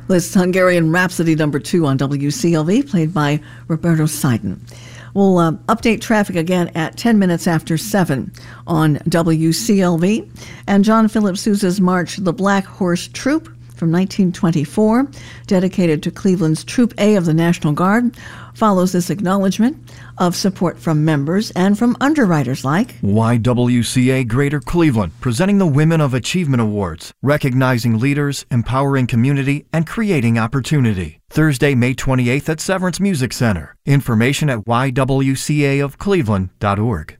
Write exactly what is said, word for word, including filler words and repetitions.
This Hungarian Rhapsody number two on W C L V, played by Roberto Seiden. We'll uh, update traffic again at ten minutes after seven on W C L V. And John Philip Sousa's march, The Black Horse Troop, from nineteen twenty-four, dedicated to Cleveland's Troop A of the National Guard, follows this acknowledgement of support from members and from underwriters like Y W C A Greater Cleveland, presenting the Women of Achievement Awards, recognizing leaders, empowering community, and creating opportunity. Thursday, May twenty-eighth at Severance Music Center. Information at y w c a of cleveland dot org.